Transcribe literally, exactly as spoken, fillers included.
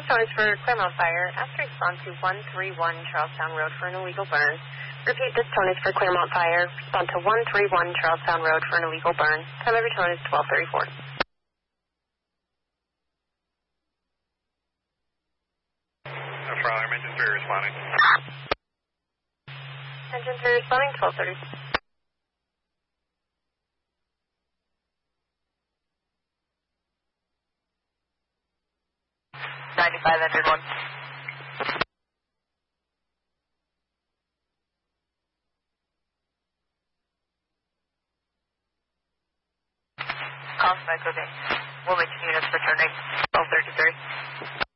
this one is for Claremont Fire. Ask to respond to one three one Charlestown Road for an illegal burn. Repeat, this tone is for Claremont Fire. Respond to one three one Charlestown Road for an illegal burn. Time every tone is twelve thirty-four. Fire, engine three responding. Engine three responding, twelve thirty. ninety-five, engine one. Call Spike, okay. We'll make units returning, twelve thirty-three.